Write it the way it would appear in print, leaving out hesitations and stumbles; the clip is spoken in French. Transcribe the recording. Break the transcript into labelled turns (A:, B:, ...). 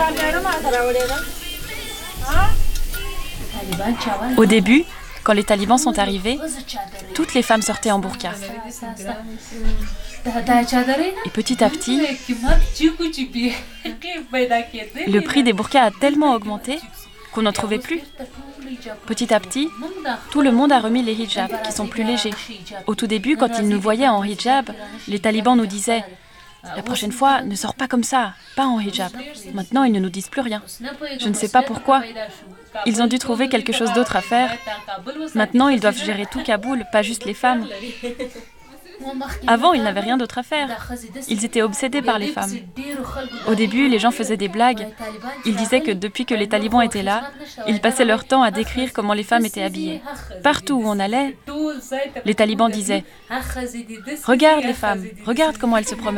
A: Au début, quand les talibans sont arrivés, toutes les femmes sortaient en burqa. Et petit à petit, le prix des burqas a tellement augmenté qu'on n'en trouvait plus. Petit à petit, tout le monde a remis les hijabs, qui sont plus légers. Au tout début, quand ils nous voyaient en hijab, les talibans nous disaient « La prochaine fois, ne sors pas comme ça, pas en hijab ». Maintenant, ils ne nous disent plus rien. Je ne sais pas pourquoi. Ils ont dû trouver quelque chose d'autre à faire. Maintenant, ils doivent gérer tout Kaboul, pas juste les femmes. Avant, ils n'avaient rien d'autre à faire. Ils étaient obsédés par les femmes. Au début, les gens faisaient des blagues. Ils disaient que depuis que les talibans étaient là, ils passaient leur temps à décrire comment les femmes étaient habillées. Partout où on allait, les talibans disaient « Regarde les femmes, regarde comment elles se promènent ».